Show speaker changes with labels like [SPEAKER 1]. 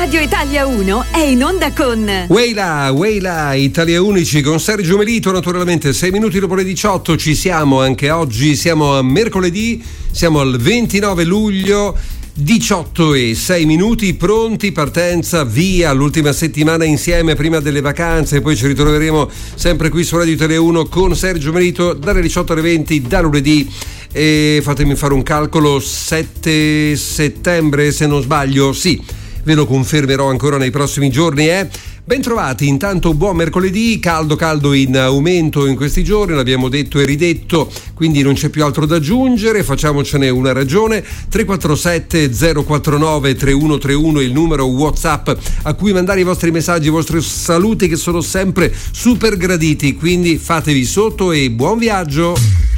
[SPEAKER 1] Radio Italia 1 è in onda con
[SPEAKER 2] Weila, Italia Unici con Sergio Melito, naturalmente 6 minuti dopo le 18 ci siamo anche oggi, siamo a mercoledì, siamo al 29 luglio, 18 e 6 minuti, pronti, partenza, via, l'ultima settimana insieme prima delle vacanze, poi ci ritroveremo sempre qui su Radio Italia 1 con Sergio Melito dalle 18 alle 20 da lunedì. E fatemi fare un calcolo, 7 settembre se non sbaglio, sì, ve lo confermerò ancora nei prossimi giorni. Bentrovati, intanto buon mercoledì, caldo in aumento in questi giorni, l'abbiamo detto e ridetto, quindi non c'è più altro da aggiungere, facciamocene una ragione. 347 049 3131 il numero WhatsApp a cui mandare i vostri messaggi, i vostri saluti che sono sempre super graditi, quindi fatevi sotto e buon viaggio.